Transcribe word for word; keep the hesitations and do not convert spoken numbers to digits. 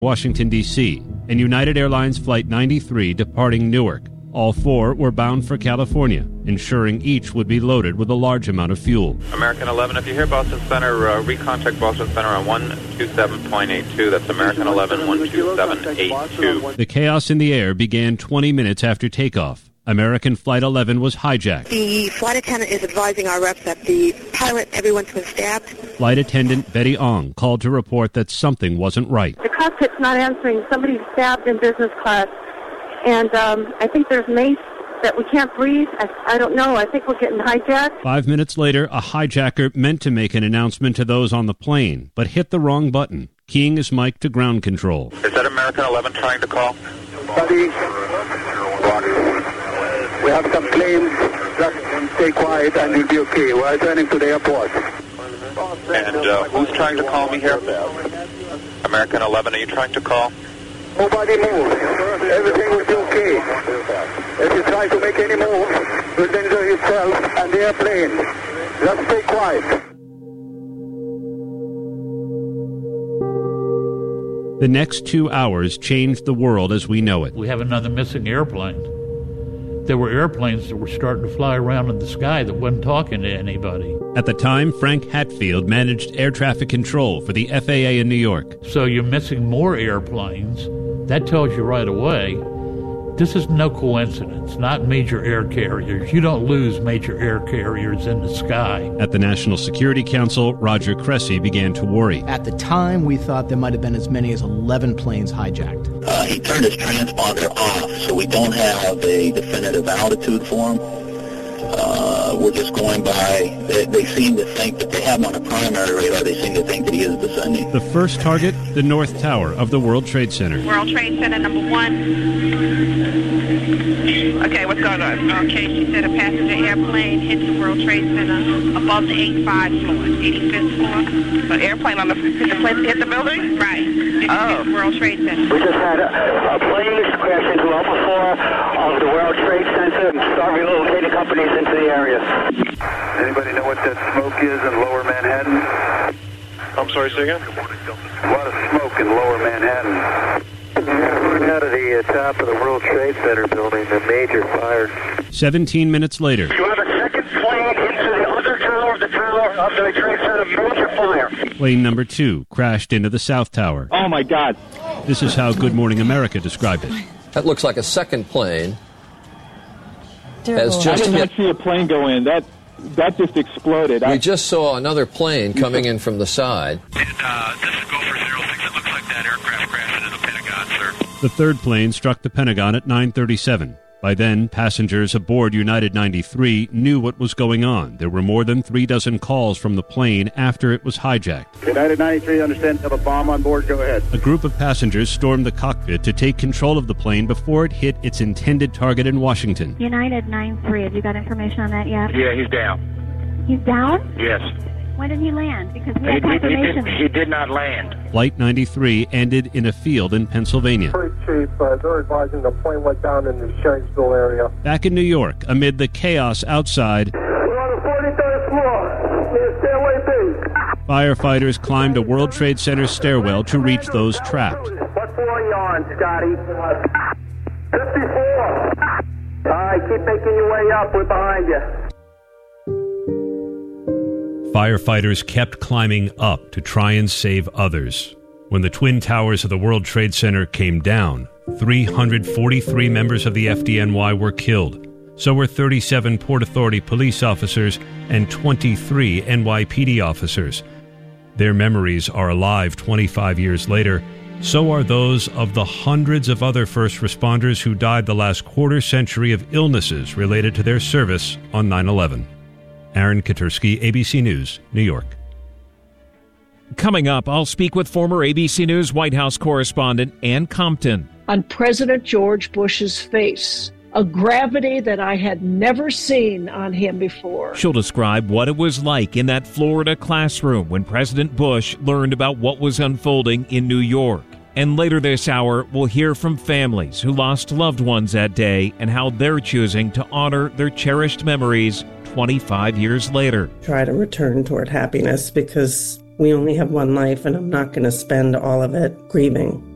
Washington, D C, and United Airlines Flight ninety-three departing Newark. All four were bound for California, ensuring each would be loaded with a large amount of fuel. American eleven, if you hear Boston Center, uh, recontact Boston Center on one two seven point eight two. That's American eleven, one two seven eight two. The chaos in the air began twenty minutes after takeoff. American Flight eleven was hijacked. The flight attendant is advising our reps that the pilot, everyone's been stabbed. Flight attendant Betty Ong called to report that something wasn't right. The cockpit's not answering. Somebody's stabbed in business class. And um, I think there's mace that we can't breathe. I, I don't know. I think we're getting hijacked. Five minutes later, a hijacker meant to make an announcement to those on the plane, but hit the wrong button, keying his mic to ground control. Is that American eleven trying to call? Buddy, we have some planes. Just stay quiet and you'll be okay. We're turning to the airport. And uh, who's trying to call me here? American eleven, are you trying to call? Nobody move. Everything will be okay. If you try to make any move, you'll injure yourself and the airplane. Just stay quiet. The next two hours changed the world as we know it. We have another missing airplane. There were airplanes that were starting to fly around in the sky that wasn't talking to anybody. At the time, Frank Hatfield managed air traffic control for the F A A in New York. So you're missing more airplanes. That tells you right away, this is no coincidence, not major air carriers. You don't lose major air carriers in the sky. At the National Security Council, Roger Cressy began to worry. At the time, we thought there might have been as many as eleven planes hijacked. Uh, he turned his transponder off, so we don't have a definitive altitude for him. Uh, we're just going by, they, they seem to think that they have him on a primary radar, they seem to think that he is descending. The first target, the North Tower of the World Trade Center. World Trade Center number one. Okay, what's going on? Okay, she said a passenger airplane hit the World Trade Center above the eighty-five floor, eighty-fifth floor. An airplane on the, the plane hit the building? Right. Oh. World Trade Center. We just had a, a plane crash into level four of the World Trade Center and start relocating companies into the area. Anybody know what that smoke is in Lower Manhattan? I'm sorry, say again? A lot of smoke in Lower Manhattan. Coming out of the uh, top of the World Trade Center building, a major fire. Seventeen minutes later. You have a second plane into the other tower, the tower of the Trade Center, major fire. Plane number two crashed into the South Tower. Oh, my God. This is how Good Morning America described it. That looks like a second plane. Has I just did not hit. see a plane go in. That that just exploded. We I, just saw another plane coming in from the side. And, uh, this is Gopher zero six. It looks like that aircraft crashed into the Pentagon, sir. The third plane struck the Pentagon at nine thirty-seven. By then, passengers aboard United ninety-three knew what was going on. There were more than three dozen calls from the plane after it was hijacked. United ninety-three, understand, have a bomb on board, go ahead. A group of passengers stormed the cockpit to take control of the plane before it hit its intended target in Washington. United nine three, have you got information on that yet? Yeah, he's down. He's down? Yes. When did he land? Because we He, have he, he, confirmation. did, he did not land. Flight ninety-three ended in a field in Pennsylvania. Chief, uh, they're advising the plane went down in the Shanksville area. Back in New York, amid the chaos outside, We're on the forty-third floor, near Stairway B. firefighters climbed a World Trade Center stairwell to reach those trapped. What floor are you on, Scotty? fifty-four. All right, keep making your way up. We're behind you. Firefighters kept climbing up to try and save others. When the twin towers of the World Trade Center came down, three hundred forty-three members of the F D N Y were killed. So were thirty-seven Port Authority police officers and twenty-three N Y P D officers. Their memories are alive twenty-five years later. So are those of the hundreds of other first responders who died the last quarter century of illnesses related to their service on nine eleven. Aaron Katursky, A B C News, New York. Coming up, I'll speak with former A B C News White House correspondent Ann Compton. On President George Bush's face, a gravity that I had never seen on him before. She'll describe what it was like in that Florida classroom when President Bush learned about what was unfolding in New York. And later this hour, we'll hear from families who lost loved ones that day and how they're choosing to honor their cherished memories twenty-five years later. Try to return toward happiness because we only have one life and I'm not going to spend all of it grieving.